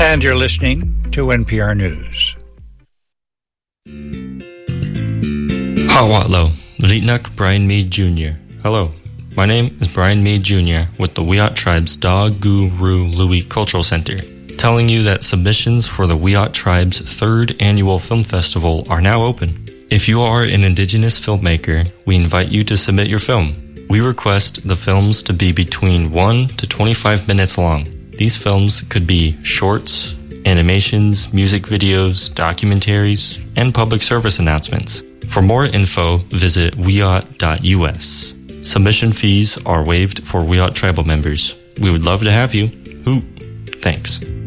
And you're listening to NPR News. Hawatlo, Litnak Brian Mead Jr. Hello, my name is Brian Mead Jr. with the Wiyot Tribe's Da Guru Louie Cultural Center, telling you that submissions for the Wiyot Tribe's 3rd Annual Film Festival are now open. If you are an Indigenous filmmaker, we invite you to submit your film. We request the films to be between 1 to 25 minutes long. These films could be shorts, animations, music videos, documentaries, and public service announcements. For more info, visit wiyot.us. Submission fees are waived for Wiyot tribal members. We would love to have you. Thanks.